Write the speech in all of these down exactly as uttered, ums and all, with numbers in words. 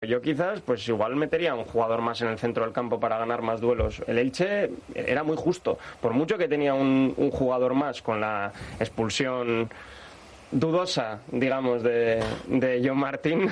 Yo quizás, pues igual metería un jugador más en el centro del campo para ganar más duelos. El Elche era muy justo. Por mucho que tenía un, un jugador más con la expulsión dudosa, digamos, de, de John Martín,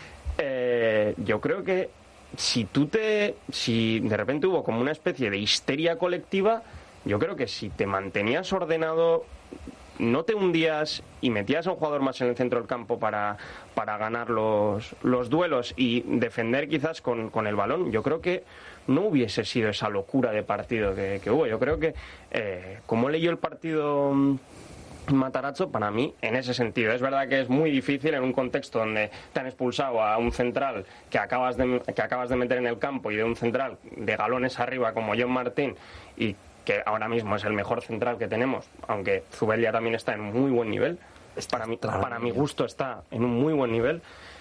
eh, yo creo que si tú te... si de repente hubo como una especie de histeria colectiva, yo creo que si te mantenías ordenado, no te hundías y metías a un jugador más en el centro del campo para, para ganar los, los duelos y defender quizás con, con el balón, yo creo que no hubiese sido esa locura de partido que, que hubo. Yo creo que, eh, como leyó el partido Matarazzo, para mí, en ese sentido, es verdad que es muy difícil en un contexto donde te han expulsado a un central que acabas de, que acabas de meter en el campo y de un central de galones arriba como John Martín, y que ahora mismo es el mejor central que tenemos, aunque Zubeldia también está en un muy buen nivel, para mi, para mi gusto está en un muy buen nivel.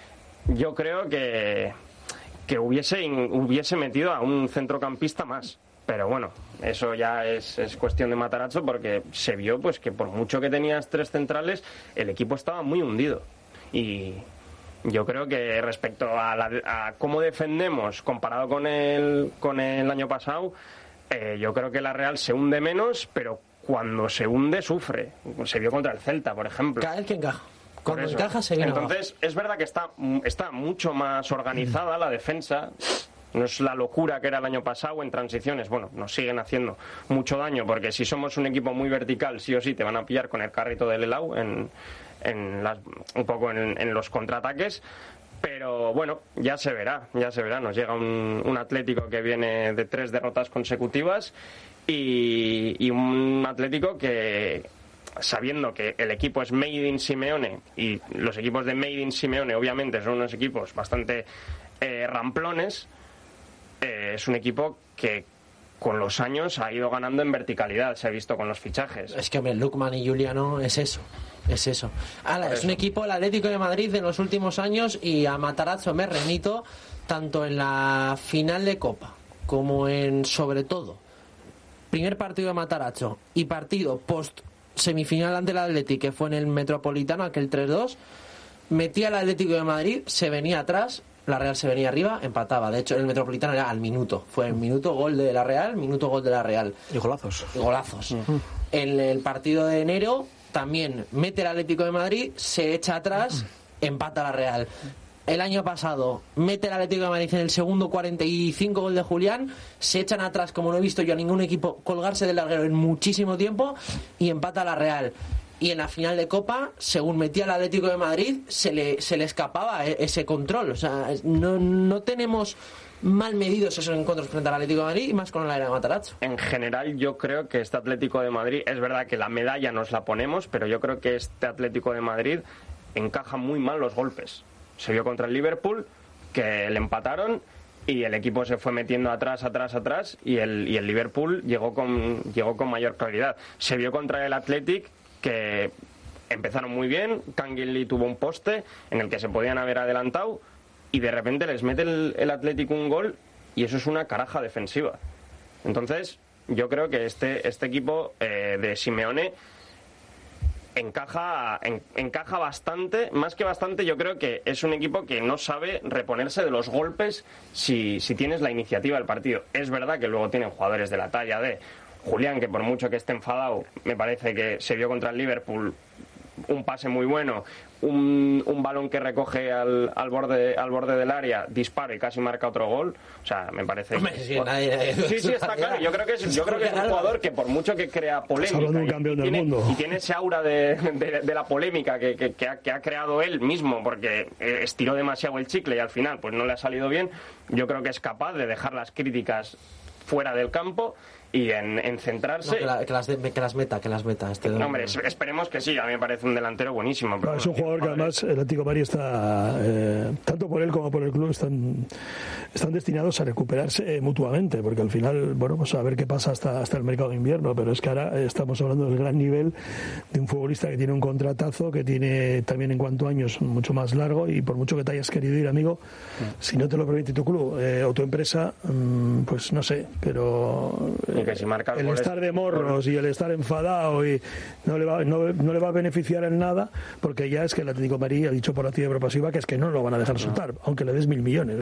Yo creo que, que hubiese, hubiese metido a un centrocampista más, pero bueno, eso ya es, es cuestión de Matarazzo, porque se vio pues que por mucho que tenías tres centrales, el equipo estaba muy hundido. Y yo creo que respecto a, la, a cómo defendemos comparado con el, con el año pasado, Eh, yo creo que la Real se hunde menos, pero cuando se hunde sufre. Se vio contra el Celta, por ejemplo. Cae el que encaja. Cuando encaja se viene Entonces, abajo. es verdad que está, está mucho más organizada la defensa. No es la locura que era el año pasado en transiciones. Bueno, nos siguen haciendo mucho daño, porque si somos un equipo muy vertical, sí o sí te van a pillar con el carrito del Elau en, en las, un poco en, en los contraataques. Pero bueno, ya se verá, ya se verá. Nos llega un, un Atlético que viene de tres derrotas consecutivas y, y un Atlético que, sabiendo que el equipo es Made in Simeone, y los equipos de Made in Simeone obviamente son unos equipos bastante eh, ramplones, eh, es un equipo que con los años ha ido ganando en verticalidad, se ha visto con los fichajes. Es que Lukman y Juliano es eso. Es eso. Ahora, es eso. un equipo, el Atlético de Madrid, de los últimos años, y a Matarazzo me remito, tanto en la final de Copa como en, sobre todo, primer partido de Matarazzo y partido post semifinal ante el Atlético, que fue en el Metropolitano, aquel tres dos, metía al Atlético de Madrid, se venía atrás, la Real se venía arriba, empataba. De hecho, el Metropolitano era al minuto. Fue el minuto gol de la Real, minuto gol de la Real. Y golazos. Y golazos. Uh-huh. En el partido de enero también mete el Atlético de Madrid, se echa atrás, empata la Real. El año pasado mete el Atlético de Madrid en el segundo cuarenta y cinco, gol de Julián, se echan atrás, como no he visto yo a ningún equipo colgarse del larguero en muchísimo tiempo, y empata la Real. Y en la final de Copa, según metía el Atlético de Madrid, se le, se le escapaba ese control. O sea, no, no tenemos mal medidos esos encuentros frente al Atlético de Madrid, y más con la era de Matarazzo. En general, yo creo que este Atlético de Madrid, es verdad que la medalla nos la ponemos, pero yo creo que este Atlético de Madrid encaja muy mal los golpes. Se vio contra el Liverpool, que le empataron y el equipo se fue metiendo atrás, atrás, atrás, y el, y el Liverpool llegó con, llegó con mayor claridad. Se vio contra el Athletic, que empezaron muy bien, Canguilí tuvo un poste en el que se podían haber adelantado, y de repente les mete el, el Atlético un gol, y eso es una caraja defensiva. Entonces, yo creo que este, este equipo eh, de Simeone encaja, en, encaja bastante, más que bastante. Yo creo que es un equipo que no sabe reponerse de los golpes si, si tienes la iniciativa del partido. Es verdad que luego tienen jugadores de la talla de Julián, que por mucho que esté enfadado, me parece que se vio contra el Liverpool un pase muy bueno, un, un balón que recoge al, al borde al borde del área, dispara y casi marca otro gol. O sea, me parece Hombre, que... sí, nadie, nadie, sí, sí, está claro. Yo creo que es, yo creo que es un jugador que por mucho que crea polémica un campeón y, del tiene, mundo. y tiene ese aura de, de, de la polémica que, que, que, ha, que ha creado él mismo, porque estiró demasiado el chicle y al final pues no le ha salido bien. Yo creo que es capaz de dejar las críticas fuera del campo y en, en centrarse. No, que, la, que, las de, que las meta, que las meta. Este no, hombre, esperemos que sí. A mí me parece un delantero buenísimo. Pero no, es un jugador que además el Atlético de Madrid está, eh, tanto por él como por el club, están, están destinados a recuperarse eh, mutuamente, porque al final, bueno, pues a ver qué pasa hasta, hasta el mercado de invierno, pero es que ahora estamos hablando del gran nivel de un futbolista que tiene un contratazo, que tiene también en cuanto a años mucho más largo, y por mucho que te hayas querido ir, amigo, sí. si no te lo permite tu club eh, o tu empresa, mmm, pues no sé, pero... Y que si marca el goles, estar de morros y el estar enfadado y no le va no, no le va a beneficiar en nada, porque ya es que el Atlético de Madrid ha dicho por activa y por pasiva que es que no lo van a dejar soltar, aunque le des mil millones.